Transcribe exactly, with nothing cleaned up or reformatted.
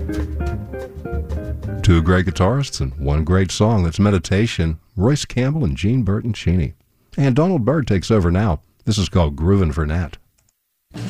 Two great guitarists and one great song. That's Meditation, Royce Campbell and Gene Burton Cheney. And Donald Byrd takes over now. This is called Groovin' for Nat.